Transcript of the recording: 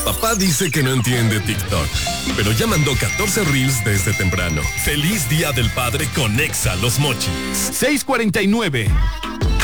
Papá dice que no entiende TikTok, pero ya mandó 14 reels desde temprano. Feliz Día del Padre con Exa Los Mochis. 6:49.